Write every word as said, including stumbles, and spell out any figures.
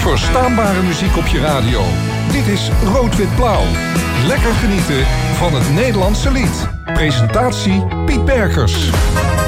Onweerstaanbare muziek op je radio. Dit is Rood Wit Blauw. Lekker genieten van het Nederlandse lied. Presentatie Piet Berkers.